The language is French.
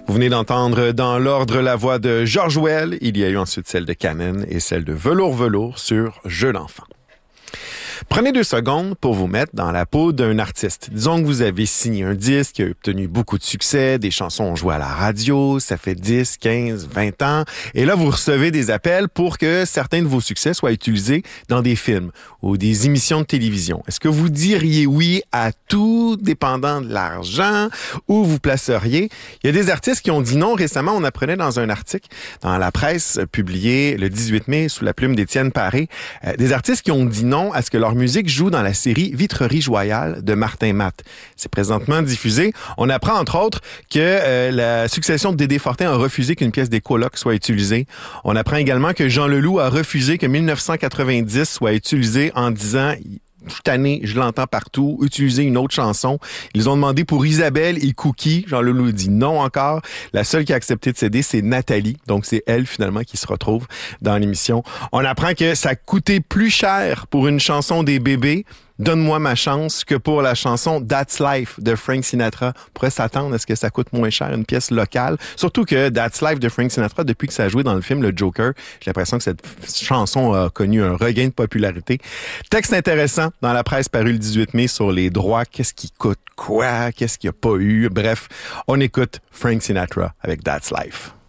Vous venez d'entendre dans l'ordre la voix de George Well. Il y a eu ensuite celle de Canon et celle de Velours sur Jeu d'enfant. Prenez 2 secondes pour vous mettre dans la peau d'un artiste. Disons que vous avez signé un disque qui a obtenu beaucoup de succès, des chansons ont joué à la radio, ça fait 10, 15, 20 ans, et là vous recevez des appels pour que certains de vos succès soient utilisés dans des films ou des émissions de télévision. Est-ce que vous diriez oui à tout, dépendant de l'argent, ou vous placeriez? Il y a des artistes qui ont dit non récemment. On apprenait dans un article dans la presse publié le 18 mai sous la plume d'Étienne Paré, des artistes qui ont dit non à ce que leur musique joue dans la série Vitrerie Royale de Martin Matt. C'est présentement diffusé. On apprend entre autres que la succession de Dédé Fortin a refusé qu'une pièce des Colocs soit utilisée. On apprend également que Jean Leloup a refusé que 1990 soit utilisé en disant cette année, je l'entends partout, utiliser une autre chanson. Ils ont demandé pour Isabelle et Cookie. Jean Leloup dit non encore. La seule qui a accepté de céder, c'est Nathalie. Donc, c'est elle, finalement, qui se retrouve dans l'émission. On apprend que ça coûtait plus cher pour une chanson des Bébés, Donne-moi ma chance, que pour la chanson That's Life de Frank Sinatra. On pourrait s'attendre à ce que ça coûte moins cher, une pièce locale. Surtout que That's Life de Frank Sinatra, depuis que ça a joué dans le film Le Joker, j'ai l'impression que cette chanson a connu un regain de popularité. Texte intéressant dans la presse paru le 18 mai sur les droits. Qu'est-ce qui coûte quoi? Qu'est-ce qu'il n'y a pas eu? Bref, on écoute Frank Sinatra avec That's Life.